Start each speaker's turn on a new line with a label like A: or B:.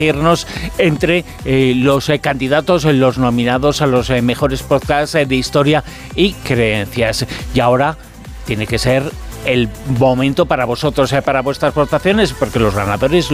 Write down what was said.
A: irnos entre los candidatos, los nominados a los mejores podcasts de historia y creencias. Y ahora tiene que ser el momento para vosotros, para vuestras votaciones, porque los ganadores